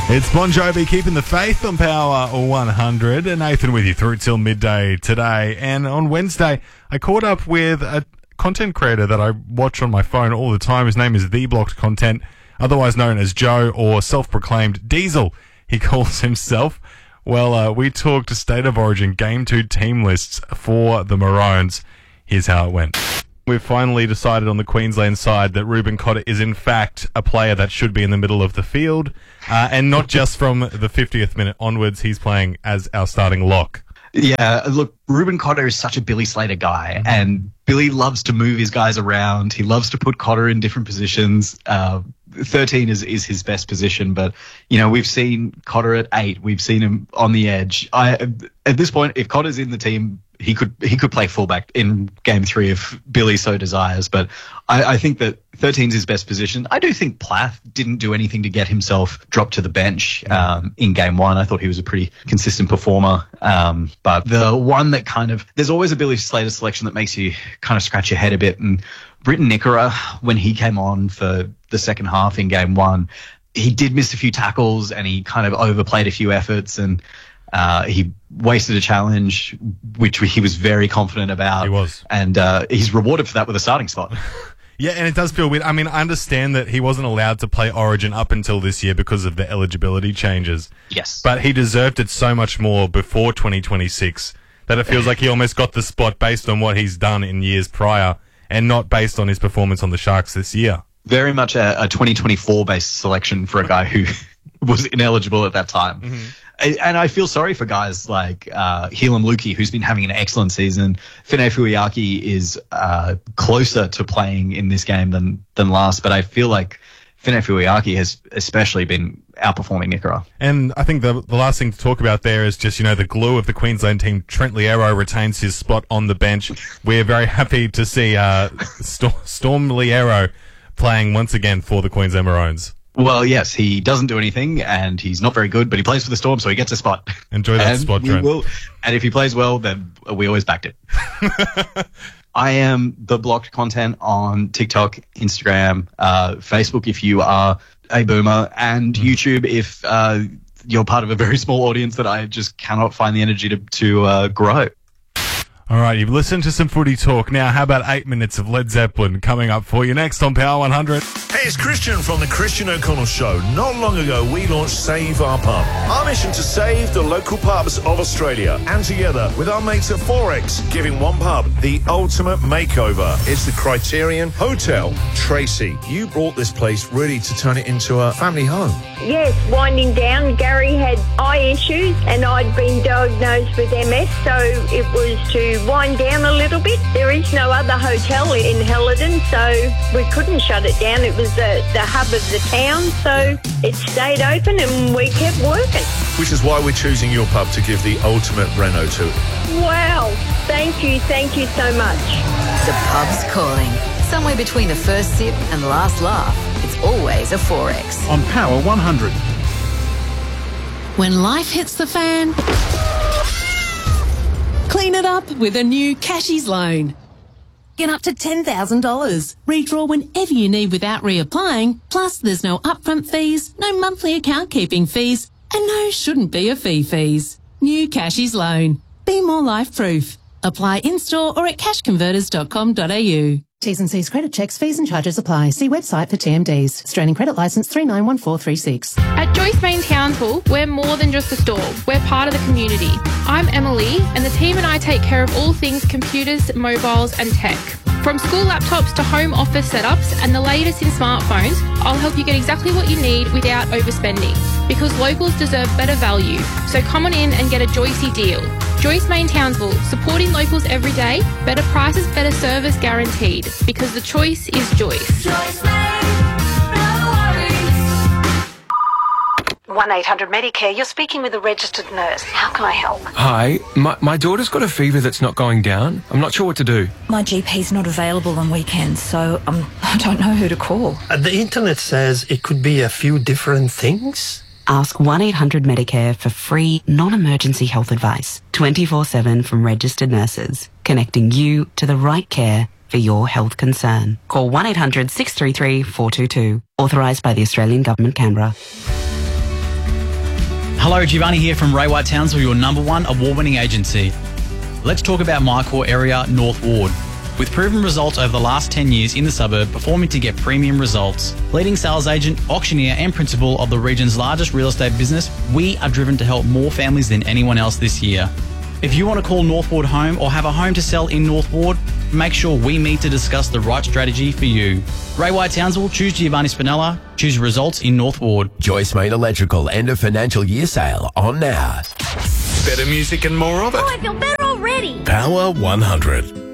It's Bon Jovi keeping the faith on Power 100. And Nathan with you through till midday today. And on Wednesday, I caught up with a content creator that I watch on my phone all the time. His name is The Blocked Content, otherwise known as Joe, or self-proclaimed Diesel, he calls himself. Well, we talked State of Origin Game 2 team lists for the Maroons. Here's how it went. We've finally decided on the Queensland side that Ruben Cotter is in fact a player that should be in the middle of the field, and not just from the 50th minute onwards. He's playing as our starting lock. Yeah, look, Ruben Cotter is such a Billy Slater guy, and Billy loves to move his guys around. He loves to put Cotter in different positions. 13 is his best position, but, you know, we've seen Cotter at 8. We've seen him on the edge. At this point, if Cotter's in the team, he could play fullback in Game 3 if Billy so desires, but I think that 13's his best position. I do think Plath didn't do anything to get himself dropped to the bench in Game 1. I thought he was a pretty consistent performer, but the one that there's always a Billy Slater selection that makes you kind of scratch your head a bit, and Britton Nikora, when he came on for the second half in Game 1, he did miss a few tackles and he kind of overplayed a few efforts, and he wasted a challenge, which he was very confident about. He was. And he's rewarded for that with a starting spot. Yeah, and it does feel weird. I mean, I understand that he wasn't allowed to play Origin up until this year because of the eligibility changes. Yes. But he deserved it so much more before 2026 that it feels like he almost got the spot based on what he's done in years prior and not based on his performance on the Sharks this year. Very much a 2024-based selection for a guy who was ineligible at that time. Mm-hmm. And I feel sorry for guys like Helam Lukey, who's been having an excellent season. Finay Fuiaki is closer to playing in this game than last, but I feel like Finay Fuiaki has especially been outperforming Nikora. And I think the last thing to talk about there is just, you know, the glue of the Queensland team. Trent Liero retains his spot on the bench. We're very happy to see Storm Liero playing once again for the Queensland Maroons. Well, yes, he doesn't do anything, and he's not very good, but he plays for the Storm, so he gets a spot. Enjoy that spot, Trent. And if he plays well, then we always backed it. I am The Blocked Content on TikTok, Instagram, Facebook if you are a boomer, and YouTube if you're part of a very small audience that I just cannot find the energy to grow. All right, you've listened to some footy talk. Now, how about 8 minutes of Led Zeppelin coming up for you next on Power 100? Hey, it's Christian from the Christian O'Connell Show. Not long ago, we launched Save Our Pub. Our mission to save the local pubs of Australia. And together with our mates at Forex, giving one pub the ultimate makeover. It's the Criterion Hotel. Tracy, you brought this place really to turn it into a family home. Yes, winding down. Gary had eye issues and I'd been diagnosed with MS, so it was to wind down a little bit. There is no other hotel in Helidon, so we couldn't shut it down. It was the hub of the town, so it stayed open and we kept working. Which is why we're choosing your pub to give the ultimate reno to. Wow, thank you so much. The pub's calling. Somewhere between the first sip and the last laugh, it's always a Forex. On Power 100. When life hits the fan, clean it up with a new Cashies loan. Get up to $10,000. Redraw whenever you need without reapplying. Plus, there's no upfront fees, no monthly account keeping fees, and no shouldn't be a fees. New Cashies loan. Be more life-proof. Apply in-store or at cashconverters.com.au. T's and C's credit checks, fees and charges apply. See website for TMDs. Australian Credit Licence 391436. At Joyce Main Townsville, we're more than just a store. We're part of the community. I'm Emily, and the team and I take care of all things computers, mobiles and tech. From school laptops to home office setups and the latest in smartphones, I'll help you get exactly what you need without overspending. Because locals deserve better value. So come on in and get a Joycey deal. Joyce Main Townsville, supporting locals every day. Better prices, better service guaranteed. Because the choice is Joyce. Joyce Main, no worries. 1-800-MEDICARE, you're speaking with a registered nurse. How can I help? Hi, my daughter's got a fever that's not going down. I'm not sure what to do. My GP's not available on weekends, so I don't know who to call. The internet says it could be a few different things. Ask 1-800-MEDICARE for free, non-emergency health advice, 24/7 from registered nurses, connecting you to the right care for your health concern. Call 1-800-633-422. Authorised by the Australian Government, Canberra. Hello, Giovanni here from Ray White Townsville, your #1 award-winning agency. Let's talk about my core area, North Ward. With proven results over the last 10 years in the suburb, performing to get premium results. Leading sales agent, auctioneer and principal of the region's largest real estate business, we are driven to help more families than anyone else this year. If you want to call North Ward home or have a home to sell in North Ward, make sure we meet to discuss the right strategy for you. Ray White Townsville, choose Giovanni Spinella, choose results in North Ward. Joyce Main Electrical end of financial year sale on now. Better music and more of it. Oh, I feel better already. Power 100.